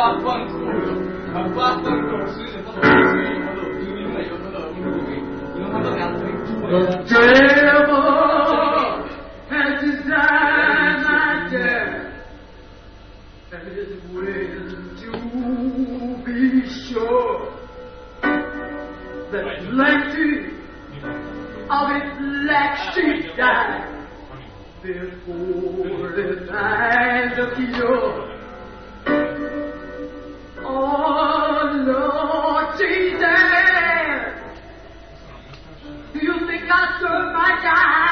The devil has designed my death, and is willing to be sure that plenty of his black sheep died before the time of cure. Oh, Lord Jesus, do you think I serve my God?